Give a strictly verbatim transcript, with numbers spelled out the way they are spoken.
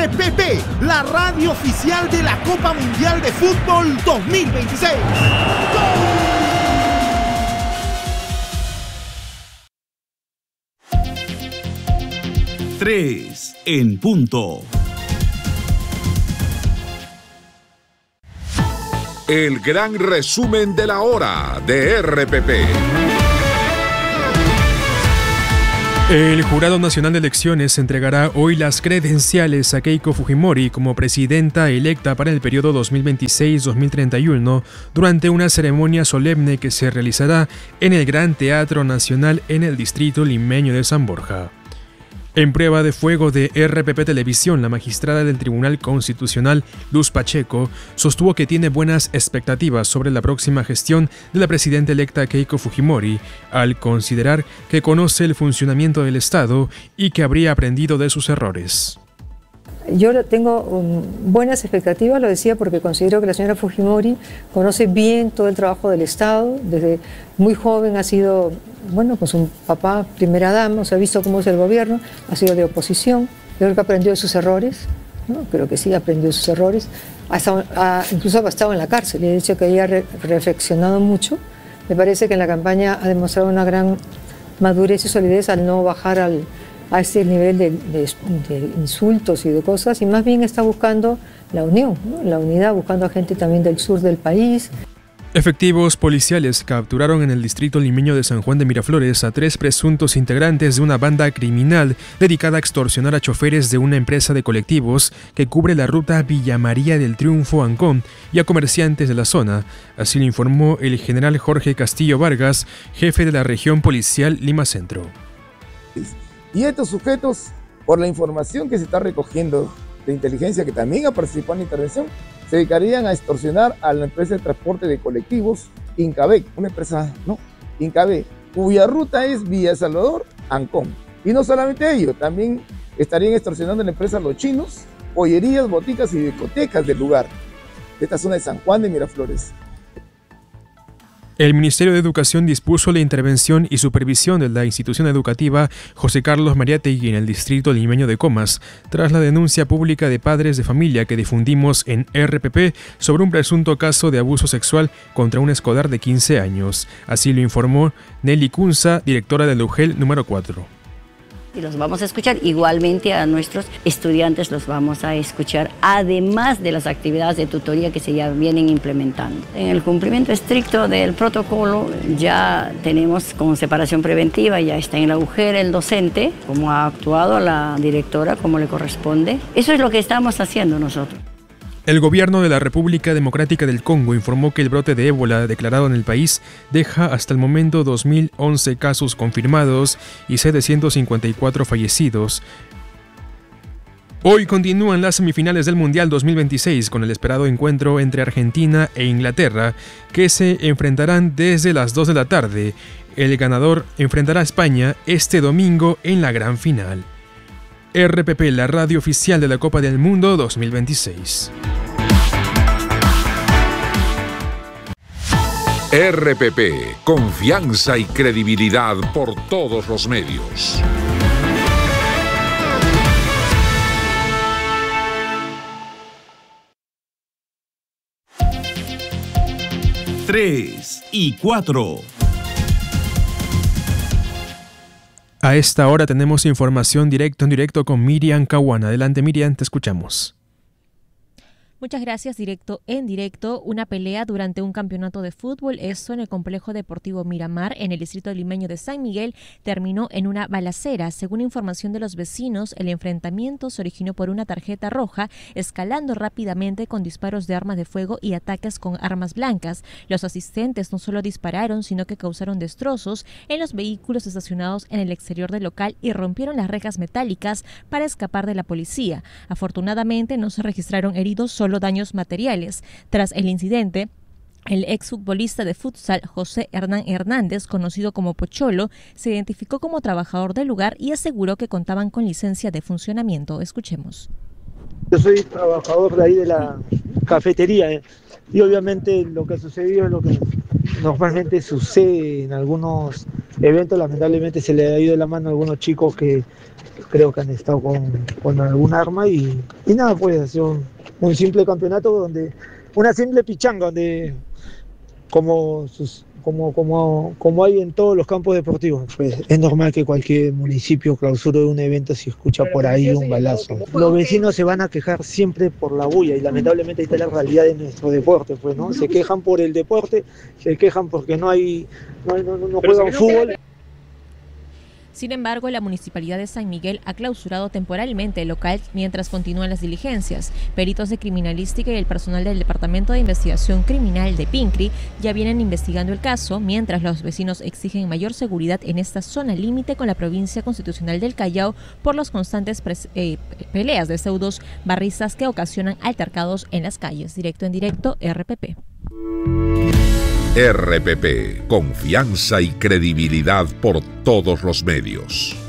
R P P, la radio oficial de la Copa Mundial de Fútbol dos mil veintiséis. tres en punto. El gran resumen de la hora de R P P. El Jurado Nacional de Elecciones entregará hoy las credenciales a Keiko Fujimori como presidenta electa para el periodo dos mil veintiséis a dos mil treinta y uno durante una ceremonia solemne que se realizará en el Gran Teatro Nacional en el distrito limeño de San Borja. En prueba de fuego de R P P Televisión, la magistrada del Tribunal Constitucional, Luz Pacheco, sostuvo que tiene buenas expectativas sobre la próxima gestión de la presidenta electa Keiko Fujimori, al considerar que conoce el funcionamiento del Estado y que habría aprendido de sus errores. Yo tengo um, buenas expectativas, lo decía porque considero que la señora Fujimori conoce bien todo el trabajo del Estado. Desde muy joven ha sido, bueno, pues un papá, primera dama, o sea, ha visto cómo es el gobierno, ha sido de oposición. Yo creo que aprendió de sus errores, ¿no? Creo que sí, aprendió de sus errores. Ha estado, ha, incluso ha estado en la cárcel y he dicho que ella ha re, reflexionado mucho. Me parece que en la campaña ha demostrado una gran madurez y solidez al no bajar al a ese nivel de, de, de insultos y de cosas, y más bien está buscando la unión, ¿no? La unidad, buscando a gente también del sur del país. Efectivos policiales capturaron en el distrito limeño de San Juan de Miraflores a tres presuntos integrantes de una banda criminal dedicada a extorsionar a choferes de una empresa de colectivos que cubre la ruta Villa María del Triunfo Ancón y a comerciantes de la zona. Así lo informó el general Jorge Castillo Vargas, jefe de la región policial Lima Centro. Y estos sujetos, por la información que se está recogiendo de inteligencia, que también ha participado en la intervención, se dedicarían a extorsionar a la empresa de transporte de colectivos Incabec, una empresa, ¿no? Incabec, cuya ruta es Villa Salvador, Ancón. Y no solamente ello, también estarían extorsionando a la empresa Los Chinos, pollerías, boticas y discotecas del lugar, de esta zona de San Juan de Miraflores. El Ministerio de Educación dispuso la intervención y supervisión de la institución educativa José Carlos Mariátegui en el distrito limeño de Comas, tras la denuncia pública de padres de familia que difundimos en R P P sobre un presunto caso de abuso sexual contra un escolar de quince años. Así lo informó Nelly Cunza, directora del U G E L número cuatro. Y los vamos a escuchar, igualmente a nuestros estudiantes los vamos a escuchar, además de las actividades de tutoría que se ya vienen implementando. En el cumplimiento estricto del protocolo ya tenemos con separación preventiva, ya está en la U G E L el docente, como ha actuado la directora, como le corresponde. Eso es lo que estamos haciendo nosotros. El gobierno de la República Democrática del Congo informó que el brote de ébola declarado en el país deja hasta el momento dos mil once casos confirmados y setecientos cincuenta y cuatro fallecidos. Hoy continúan las semifinales del Mundial dos mil veintiséis con el esperado encuentro entre Argentina e Inglaterra, que se enfrentarán desde las dos de la tarde. El ganador enfrentará a España este domingo en la gran final. R P P, la radio oficial de la Copa del Mundo dos mil veintiséis. R P P, confianza y credibilidad por todos los medios. tres y cuatro. A esta hora tenemos información directo en directo con Miriam Caguana. Adelante, Miriam, te escuchamos. Muchas gracias. Directo en directo, una pelea durante un campeonato de fútbol, eso en el complejo deportivo Miramar, en el distrito limeño de San Miguel, terminó en una balacera. Según información de los vecinos, el enfrentamiento se originó por una tarjeta roja, escalando rápidamente con disparos de armas de fuego y ataques con armas blancas. Los asistentes no solo dispararon, sino que causaron destrozos en los vehículos estacionados en el exterior del local y rompieron las rejas metálicas para escapar de la policía. Afortunadamente no se registraron heridos, solo daños materiales. Tras el incidente, el exfutbolista de futsal José Hernán Hernández, conocido como Pocholo, se identificó como trabajador del lugar y aseguró que contaban con licencia de funcionamiento. Escuchemos. Yo soy trabajador de ahí de la cafetería, ¿eh? Y obviamente lo que ha sucedido es lo que normalmente sucede en algunos evento lamentablemente se le ha ido de la mano a algunos chicos que creo que han estado con, con algún arma y, y nada, pues ha sido un, un simple campeonato donde, una simple pichanga donde como sus Como, como, como hay en todos los campos deportivos, pues es normal que cualquier municipio clausure un evento si escucha por ahí un balazo. Los vecinos se van a quejar siempre por la bulla y lamentablemente ahí está la realidad de nuestro deporte, pues, ¿no? Se quejan por el deporte, se quejan porque no hay, no, hay, no, no juegan fútbol. Sin embargo, la Municipalidad de San Miguel ha clausurado temporalmente el local mientras continúan las diligencias. Peritos de criminalística y el personal del Departamento de Investigación Criminal de Pincri ya vienen investigando el caso, mientras los vecinos exigen mayor seguridad en esta zona límite con la provincia constitucional del Callao por las constantes eh, peleas de pseudos barristas que ocasionan altercados en las calles. Directo en directo, R P P. R P P, confianza y credibilidad por todos los medios.